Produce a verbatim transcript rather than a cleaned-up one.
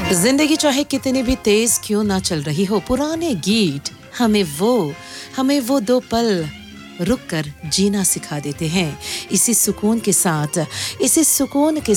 जिंदगी चाहे कितनी भी तेज क्यों ना चल रही हो, पुराने गीत हमें वो हमें वो दो पल रुक कर जीना सिखा देते हैं। इसी सुकून के साथ इसी सुकून के